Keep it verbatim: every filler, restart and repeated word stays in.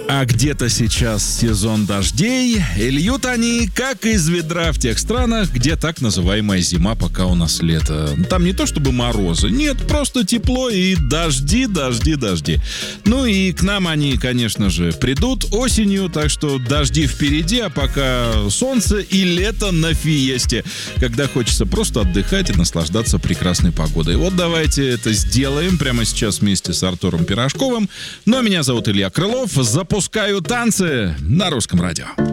А где-то сейчас сезон дождей, и льют они как из ведра в тех странах, где так называемая зима, пока у нас лето. Там не то чтобы морозы, нет, просто тепло и дожди, дожди, дожди. Ну и к нам они, конечно же, придут осенью, так что дожди впереди, а пока солнце и лето на фиесте, когда хочется просто отдыхать и наслаждаться прекрасной погодой. Вот давайте это сделаем прямо сейчас вместе с Артуром Пирожковым. Ну а меня зовут Илья Крылов. Запускаю танцы на Русском радио.